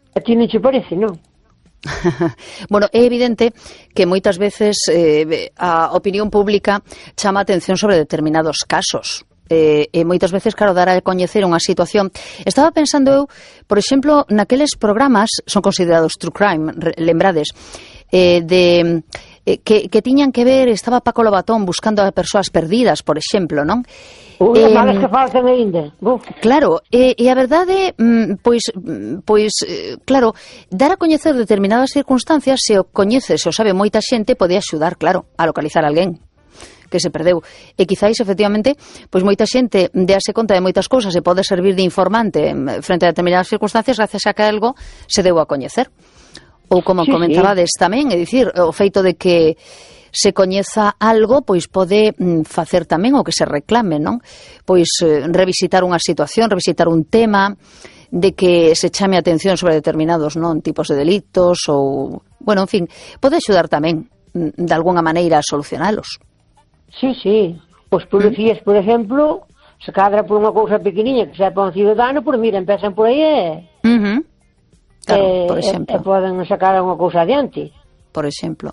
A ti non che parece, non? Bueno, é evidente que moitas veces a opinión pública chama a atención sobre determinados casos. E moitas veces, claro, dar a coñecer unha situación. Estaba pensando eu, por exemplo, naqueles programas, son considerados true crime, lembrades, que tiñan que ver, estaba Paco Lobatón buscando a persoas perdidas, por exemplo, non? As malas que faltan aínda. Claro, e a verdade, claro, dar a coñecer determinadas circunstancias, se o coñece, se o sabe moita xente, pode axudar, claro, a localizar alguén que se perdeu. E quizáis, efectivamente, pois moita xente déase conta de moitas cousas e pode servir de informante frente a determinadas circunstancias gracias a que algo se deu a coñecer. Ou como comentabades tamén, é dicir, o feito de que se coñeza algo, pois pode facer tamén o que se reclame, non? Pois revisitar unha situación, revisitar un tema, de que se chame a atención sobre determinados tipos de delitos ou, bueno, en fin, pode axudar tamén de alguna maneira a solucionalos. Sí. Os policías, por exemplo, se cadra por unha cousa pequeniña que sepa un cidadano, por mira, empezan por aí claro, por exemplo. E poden sacar unha cousa adiante. Por exemplo.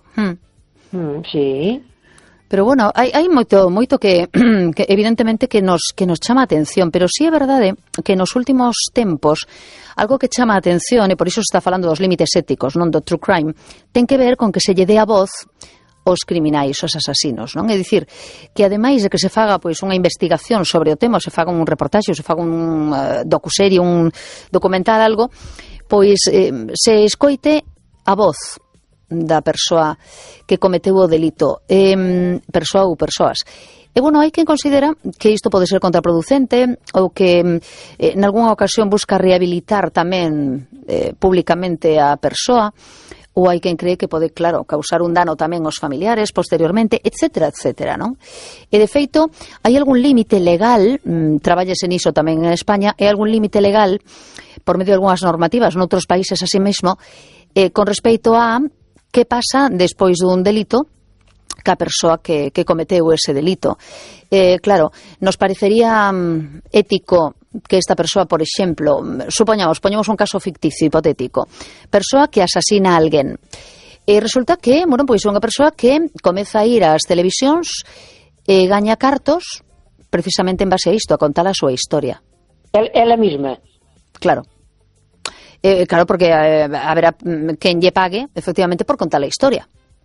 Sí. Pero bueno, hai moito que evidentemente que nos chama a atención, pero sí é verdade que nos últimos tempos algo que chama a atención, e por iso se está falando dos límites éticos, non do true crime, ten que ver con que se lle dé a voz os criminais, os asasinos, non? É dicir, que ademais de que se faga pois unha investigación sobre o tema, se faga un reportaxe, se faga un docuserie, un documental, algo, pois se escoite a voz da persoa que cometeu o delito, persoa ou persoas. E, bueno, hai quen considera que isto pode ser contraproducente ou que en algunha ocasión busca rehabilitar tamén públicamente a persoa, ou hai quen cree que pode, claro, causar un dano tamén aos familiares posteriormente, etcétera, etcétera, non? E, de feito, hai algún límite legal, traballese niso tamén en España, hai algún límite legal, por medio de algunhas normativas noutros países así mesmo, con respecto a que pasa despois dun delito ca persoa que cometeu ese delito. Claro, nos parecería ético que esta persoa, por exemplo, poñamos un caso ficticio, hipotético, persoa que asasina a alguén, e resulta que, bueno, pois é unha persoa que comeza a ir ás televisións e gaña cartos precisamente en base a isto, a contar a súa historia. Ela mesma. Claro. Claro, porque haberá quen lle pague, efectivamente, por contar a historia.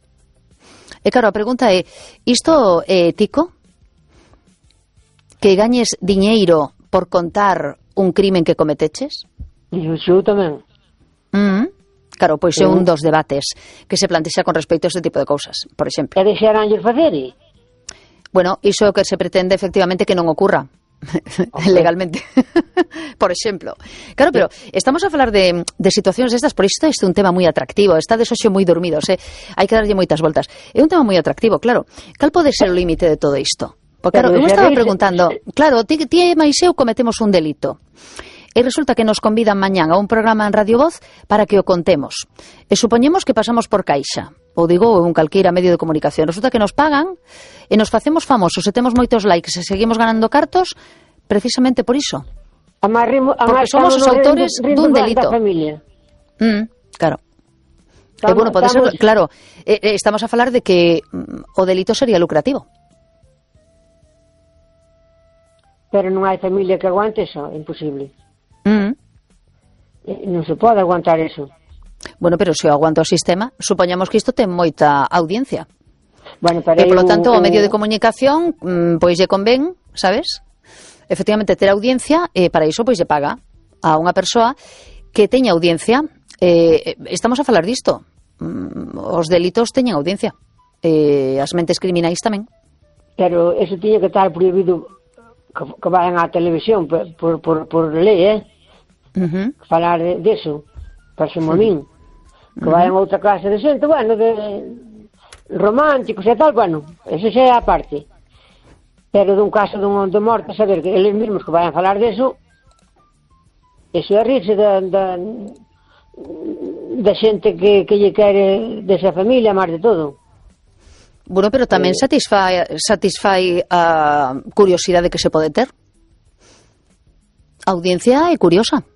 E claro, a pregunta é, isto é ético? Que gañes diñeiro por contar un crimen que cometeches? Eu tamén. Claro, pois é un dos debates que se plantexa con respecto a este tipo de cousas, por exemplo. E deixaránlles facer? Bueno, iso é o que se pretende efectivamente que non ocurra legalmente, por exemplo. Claro, pero estamos a falar de situacións destas, por isto este é un tema moi atractivo, está de xoxe moi dormidos, hai que darlle moitas voltas. É un tema moi atractivo, claro. Cal pode ser o límite de todo isto? Porque, claro, eu estaba preguntando, claro, ti e máis eu cometemos un delito, e resulta que nos convidan mañán a un programa en Radio Voz para que o contemos. E supoñemos que pasamos por Caixa, ou digo, un calqueira medio de comunicación. Resulta que nos pagan e nos facemos famosos e temos moitos likes e seguimos ganando cartos precisamente por iso. Porque somos os autores dun delito. Claro. E, bueno, pode ser, claro, estamos a falar de que o delito sería lucrativo. Pero non hai familia que aguante eso, é imposible. Non se pode aguantar eso. Bueno, pero se o aguanta o sistema, supoñamos que isto ten moita audiencia. Bueno, e, polo tanto, o medio de comunicación, pois lle convén, sabes? Efectivamente, ter audiencia, e para iso, pois lle paga a unha persoa que teña audiencia. Estamos a falar disto. Os delitos teñen audiencia. As mentes criminais tamén. Pero eso tiña que estar prohibido que vayan á televisión por lei, falar deso, parece-me a min, que vayan a outra clase de xente, bueno, de románticos e tal, bueno, eso xa é a parte, pero dun caso de morte, saber que eles mesmos que vayan falar deso, eso é rirse da xente que lle quere desa familia, máis de todo. Bueno, pero tamén satisfai a curiosidade que se pode ter. A audiencia é curiosa.